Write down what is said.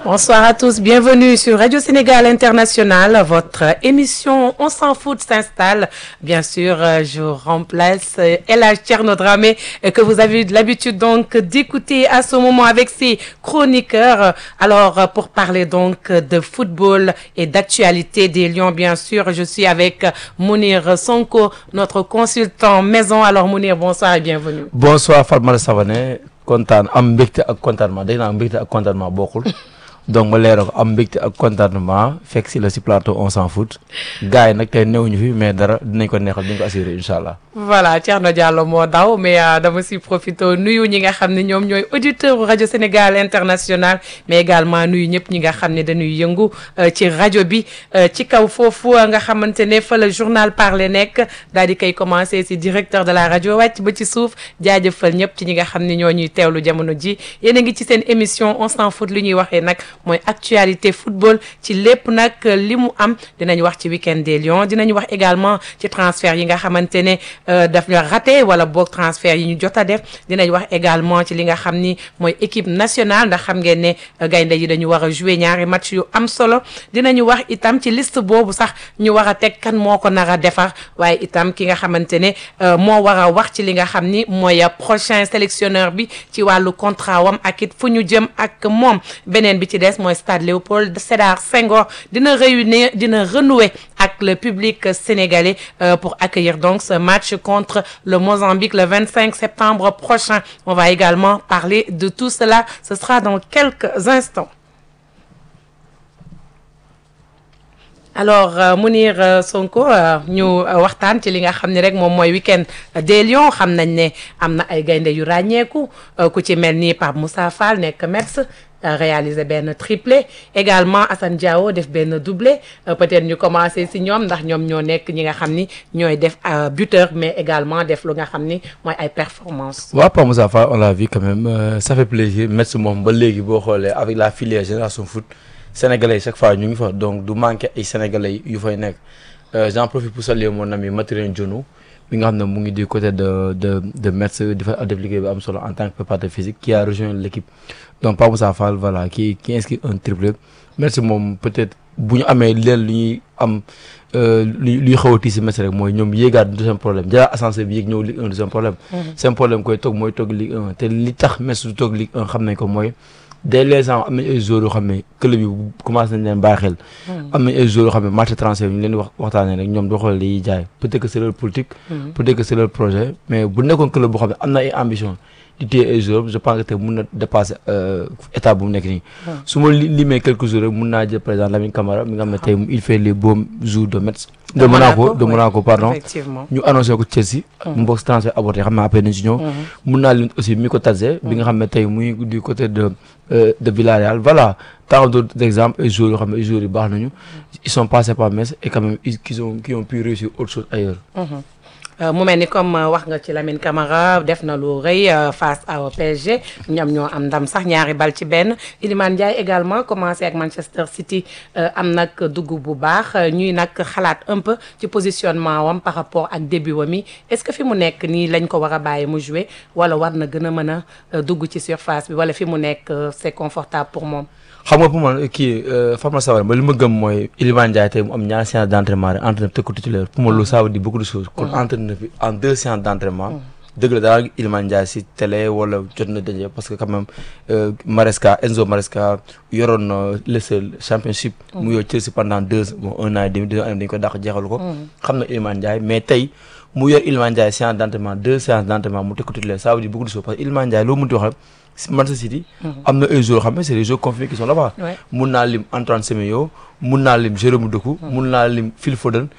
Bonsoir à tous, bienvenue sur Radio Sénégal International. Votre émission On s'en fout s'installe. Bien sûr, je remplace El Hadj Thierno Dramé que vous avez l'habitude donc d'écouter à ce moment avec ses chroniqueurs. Alors, pour parler donc de football et d'actualité des Lions, bien sûr, je suis avec Mounir Sonko, notre consultant maison. Alors, Mounir, bonsoir et bienvenue. Bonsoir Fatma Savané. kontaan am mbégte ak contentement dégg naa mbégte ak contentement bokkul donc ma leeral ko am mbégte ak contentement fekk si la si plateau on s'en fout gars yi nag tey newuñu fi mais dara dinañ ko neexal dinañ ko assuré incha allah. Voilà Thierno Diallo moo daw mais dama si profité nuyu ñi nga xam ne ñoom ñooy auditeur rajo Sénégal International mais également nuyu ñëpp ñi nga xam ne dañuy yëngu ci rajo bi ci kaw foofu nga xamante ne fa la journal parler nekk daal di koy commencé si directeur de la rajo wàcc ba ci suuf jaajëfal ñëpp ci ñi nga xam ne ñoo ñuy teewlu jamono ji yéen a ngi ci seen émission on s'en fout li ñuy waxee nag mooy actualité football ci lépp nag li mu am dinañ wax ci week-end des Lions dinañ wax également ci transfert yi nga xamante ne daf ñu raté wala boog transfert yi ñu jot a def dinañ wax également ci li nga xam ni mooy équipe nationale ndax xam ngeen ne gaynde yi dañu war a jouer ñaari match yu am solo dinañu wax itam ci liste boobu sax ñu war a teg kan moo ko nar a defar waaye itam ki nga xamante ne moo war a wax ci li nga xam ni mooy prochain sélectionneur bi ci wàllu contrat wam ak it fu ñu jëm ak moom beneen bi ci des mooy stade Léopold Sédar Senghor dina renouer ak le public sénégalais pour accueillir donc ce match contre le Mozambique le 25 septembre prochain. On va également parler de tout cela. Ce sera dans quelques instants. Alors Mounir Sonko ñu waxtaan ci li nga xam ne rek moom mooy week-end des Lions xam nañ ne am na ay gaynde yu ràññeeku ku ci mel ni Pape Moussa Fall nekk Metz réaliser benn triplé également Assane Diao def benn doublé peut-être ñu commencé si ñoom ndax ñoom ñoo nekk ñi nga xam ni ñooy def buteur mais également def lu nga xam ni mooy ay performance waaw Pape Moussa Fall on l'a vu quand même ça fait plaisir Metz moom ba léegi boo xoolee avec la filière Génération Foot sénégalais yi chaque fois ñu ngi fa donc du manqué ay sénégalais yu fay nekk j'en profite pour saluer mon ami Mathurin Dionou bi nga xam ne mu ngi du côté de Metz di fa def liggéey bi am solo en tant que préparateur physique qui a rejoint l'équipe donc Pape Moussa Fall voilà qui inscrit un triplé merci moom peut-être bu ñu amee leen lu ñuy am luy xaw a tiis si Metz rek mooy ñoom yéegaat du seen problème jëlaat ascenseur bi yéeg ñëw Ligue 1 du seen problème seen problème koy toog mooy toog Ligue 1 te li tax Metz du toog Ligue 1 xam nañ ko mooy dès les ans am nañ ay joueurs yoo xam ne club yi commencé nañ leen bàyyi xel am nañ ay joueurs yoo xam ne marché transfert ñu leen di waxtaanee rek ñoom doo xool liy jaay peut-être que c'est leur politique peut-être que c'est leur projet mais bu nekkoon club boo xam ne am na ay ambition di téye ay joueurs je pense que te mun na dépasser état bu mu nekk nii su ma limee quelques jours rek mun naa jël par exemple Lamine Camara mi nga xam ne tey il fait les beaux jours de Metz de Monaco pardon ñu annoncé ko Chelsea mu bokk transfert aborté xam naa après nañ si ñëw mun naa lim aussi Miko Tadze bi nga xam ne tey muy du côté de Villarreal voilà tant d'autres exemples ay joueurs yoo xam ne ay joueurs yu baax nañu ils sont passés par Metz et quand même qui ont pu réussir autre chose ailleurs mu mel ni comme wax nga ci Lamine Camara def na lu rëy face au PSG ñoom ñoo am ndam sax ñaari bal ci benn Iliman Ndiaye également commencé ak Manchester City am nag dugg bu baax ñuy nag xalaat un peu ci positionnement wam par rapport ak début wam yi est-ce que fi mu nekk nii lañ ko war a bàyyi mu jouer wala war na gën a mën a dugg ci surface bi wala fi mu nekk c'est confortable pour moom. xam nga pour man kii Fatma Savané ba li ma gëm mooy Iliman Ndiaye tey mu am ñaari séance d'entraînement rek entraîneur teg ko titulaire pour moi loolu ça veut dire beaucoup de choses kon entraîneur bi en 2 séances d'entraînement dëgg la daal Iliman Ndiaye si télé wala jot na daje parce que quand même Enzo Maresca yoroon na le championship mu yor Chelsea pendant un an et demi dañ ko dàq jeexalu ko xam na Iliman Ndiaye mais tey mu yor Iliman Ndiaye séance d'entraînement 2 séances d'entraînement mu teg ko titulaire ça veut dire beaucoup de choses parce que Iliman Ndiaye loo mënti wax Manchester City am na ay joueurs xam ne c'est des joueurs confirmés qui sont là-bas mun naa lim Antoine Semenyo mun naa lim Jérôme Doku mun naa lim Phil Foden